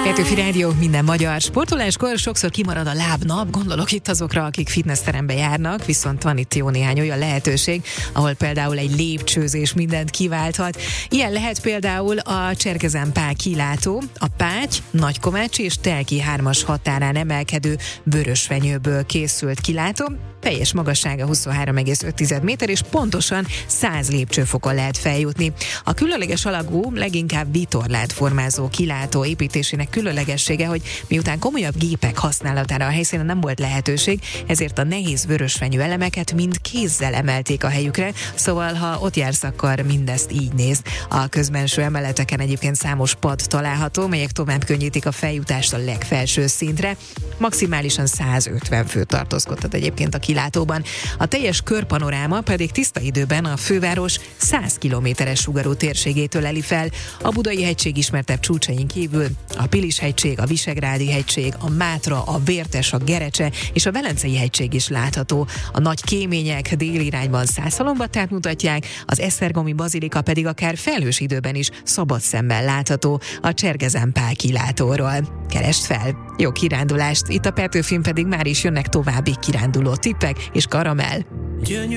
Petőfi Rádió, minden magyar. Sportoláskor sokszor kimarad a lábnap, gondolok itt azokra, akik fitnessterembe járnak, viszont van itt jó néhány olyan lehetőség, ahol például egy lépcsőzés mindent kiválthat. Ilyen lehet például a Cserkezán-Pál kilátó, a Páty, Nagykovácsi és Telki 3-as határán emelkedő vörösfenyőből készült kilátó. Teljes magassága 23,5 méter, és pontosan 100 lépcsőfokon lehet feljutni. A különleges alakú, leginkább vitorlátformázó kilátó építésének különlegessége, hogy miután komolyabb gépek használatára a helyszínen nem volt lehetőség, ezért a nehéz vörösfenyő elemeket mind kézzel emelték a helyükre, szóval ha ott jársz, akkor mindezt így néz. A közbenső emeleteken egyébként számos pad található, melyek tovább könnyítik a feljutást a legfelső szintre. Maximálisan 150 fő tartózkodhat egyébként a kilátóban. A teljes körpanoráma pedig tiszta időben a főváros 100 kilométeres sugarú térségétől eli fel. A Budai hegység ismertebb csúcsain kívül a Pilis-hegység, a Visegrádi hegység, a Mátra, a Vértes, a Gerecse és a Velencei hegység is látható. A nagy kémények déli irányban Szászhalombattát mutatják, az esztergomi bazilika pedig akár felhős időben is szabad szemmel látható a Cserkezán-Pál kilátóról. Keresd fel! Jó kirándulást! Itt a Petőfin pedig már is jönnek további kiránduló tippek és karamell.